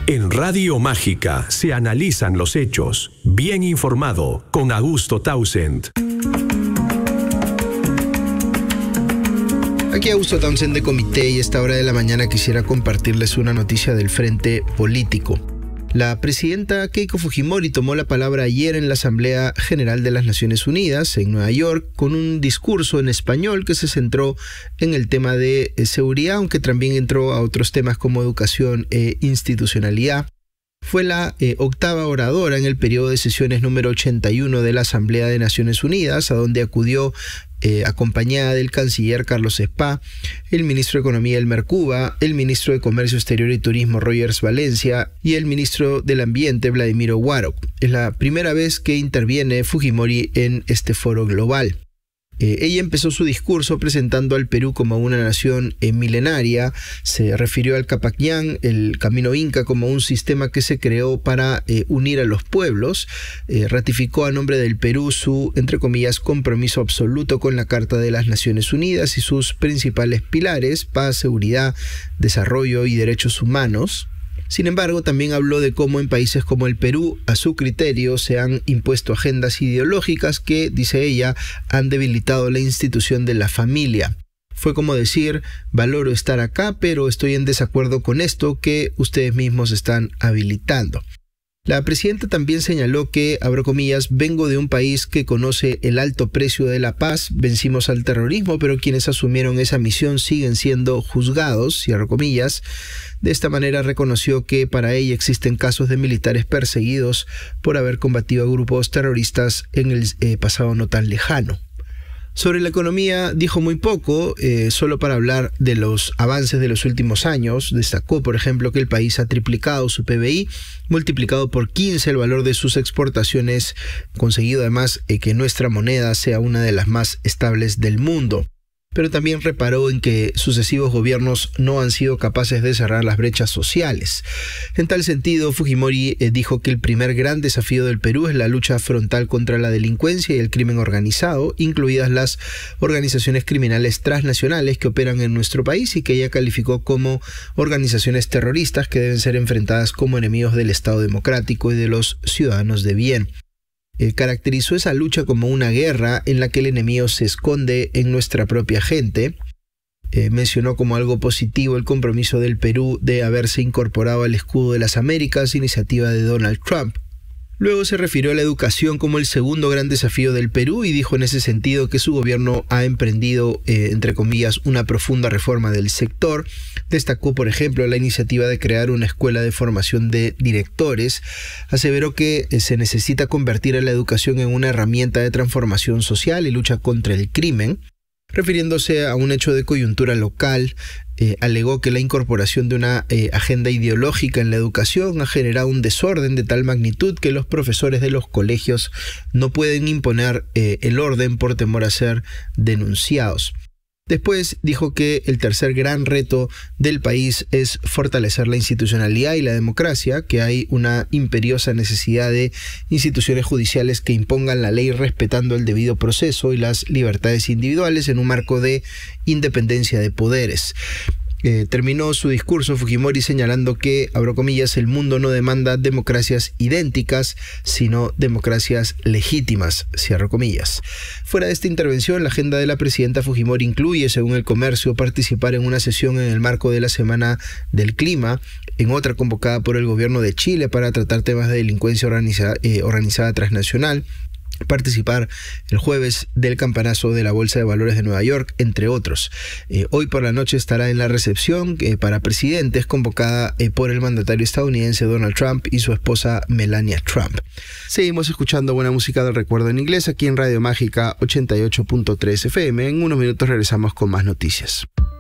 En Radio Mágica se analizan los hechos. Bien informado con Augusto Townsend. Aquí Augusto Townsend de Comité, y a esta hora de la mañana quisiera compartirles una noticia del frente político. La presidenta Keiko Fujimori tomó la palabra ayer en la Asamblea General de las Naciones Unidas en Nueva York con un discurso en español que se centró en el tema de seguridad, aunque también entró a otros temas como educación e institucionalidad. Fue la octava oradora en el periodo de sesiones número 81 de la Asamblea de Naciones Unidas, a donde acudió acompañada del canciller Carlos Spa, el ministro de Economía Elmer Cuba, el ministro de Comercio Exterior y Turismo Rogers Valencia y el ministro del Ambiente Vladimiro Warok. Es la primera vez que interviene Fujimori en este foro global. Ella empezó su discurso presentando al Perú como una nación milenaria. Se refirió al Capacñán, el camino inca, como un sistema que se creó para unir a los pueblos. Ratificó a nombre del Perú su, entre comillas, compromiso absoluto con la Carta de las Naciones Unidas y sus principales pilares: paz, seguridad, desarrollo y derechos humanos. Sin embargo, también habló de cómo en países como el Perú, a su criterio, se han impuesto agendas ideológicas que, dice ella, han debilitado la institución de la familia. Fue como decir: valoro estar acá, pero estoy en desacuerdo con esto que ustedes mismos están habilitando. La presidenta también señaló que, abro comillas, vengo de un país que conoce el alto precio de la paz, vencimos al terrorismo, pero quienes asumieron esa misión siguen siendo juzgados, cierro comillas. De esta manera reconoció que para ella existen casos de militares perseguidos por haber combatido a grupos terroristas en el pasado no tan lejano. Sobre la economía dijo muy poco, solo para hablar de los avances de los últimos años. Destacó, por ejemplo, que el país ha triplicado su PBI, multiplicado por 15 el valor de sus exportaciones, conseguido además que nuestra moneda sea una de las más estables del mundo. Pero también reparó en que sucesivos gobiernos no han sido capaces de cerrar las brechas sociales. En tal sentido, Fujimori dijo que el primer gran desafío del Perú es la lucha frontal contra la delincuencia y el crimen organizado, incluidas las organizaciones criminales transnacionales que operan en nuestro país y que ella calificó como organizaciones terroristas que deben ser enfrentadas como enemigos del Estado democrático y de los ciudadanos de bien. Caracterizó esa lucha como una guerra en la que el enemigo se esconde en nuestra propia gente. Mencionó como algo positivo el compromiso del Perú de haberse incorporado al escudo de las Américas, iniciativa de Donald Trump. Luego se refirió a la educación como el segundo gran desafío del Perú y dijo en ese sentido que su gobierno ha emprendido, entre comillas, una profunda reforma del sector. Destacó, por ejemplo, la iniciativa de crear una escuela de formación de directores. Aseveró que se necesita convertir a la educación en una herramienta de transformación social y lucha contra el crimen. Refiriéndose a un hecho de coyuntura local, alegó que la incorporación de una agenda ideológica en la educación ha generado un desorden de tal magnitud que los profesores de los colegios no pueden imponer el orden por temor a ser denunciados. Después dijo que el tercer gran reto del país es fortalecer la institucionalidad y la democracia, que hay una imperiosa necesidad de instituciones judiciales que impongan la ley respetando el debido proceso y las libertades individuales en un marco de independencia de poderes. Terminó su discurso Fujimori señalando que, abro comillas, el mundo no demanda democracias idénticas, sino democracias legítimas, cierro comillas. Fuera de esta intervención, la agenda de la presidenta Fujimori incluye, según El Comercio, participar en una sesión en el marco de la Semana del Clima, en otra convocada por el gobierno de Chile para tratar temas de delincuencia organizada transnacional, participar el jueves del campanazo de la Bolsa de Valores de Nueva York, entre otros. Hoy por la noche estará en la recepción para presidentes convocada por el mandatario estadounidense Donald Trump y su esposa Melania Trump. Seguimos escuchando buena música del recuerdo en inglés aquí en Radio Mágica 88.3 FM. En unos minutos regresamos con más noticias.